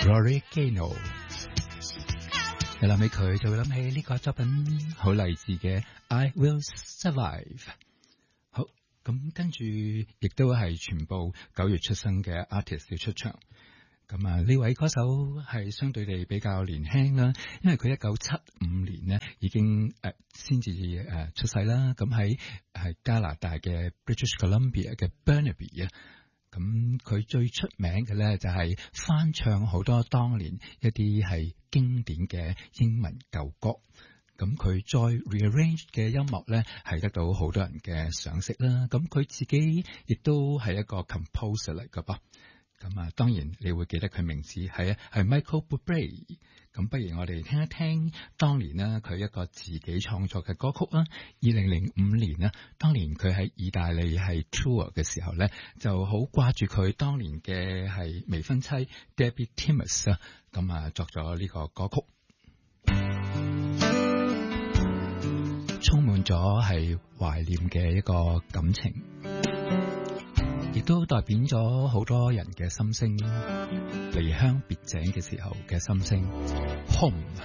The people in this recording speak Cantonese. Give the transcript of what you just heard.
Rory Gano， 你諗起佢就會諗起呢個作品好勵志嘅 I Will Survive。好，咁跟住亦都係全部9月出生嘅 artist 要出場。咁啊，呢位歌手係相對地比較年輕啦，因為佢1975年呢已經先至出世啦。咁喺加拿大嘅 British Columbia 嘅 Burnaby 啊。咁佢最出名嘅咧就係翻唱好多當年一啲係經典嘅英文舊歌，咁佢再 rearrange 嘅音樂咧係得到好多人嘅賞識啦。咁佢自己亦都係一個 composer 嚟噶噃。咁啊，當然你會記得佢名字係Michael Bublé。咁不如我哋聽一聽當年呢佢一個自己創作嘅歌曲啦。2005年呢，當年佢喺意大利係 tour 嘅時候咧，就好掛住佢當年嘅係未婚妻 Debbie Timmis 啊，咁啊作咗呢個歌曲，充滿咗係懷念嘅一個感情。亦都代表咗好多人嘅心聲，離鄉別井嘅時候嘅心聲。Home。